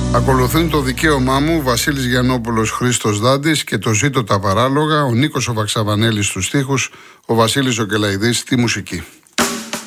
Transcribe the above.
Ακολουθούν το δικαίωμά μου, Βασίλης Γιαννόπουλος, Χρήστος Δάντης και το Ζήτω τα παράλογα, ο Νίκος ο Βαξαβανέλης στους στίχους, ο Βασίλης ο Κελαϊδής στη μουσική.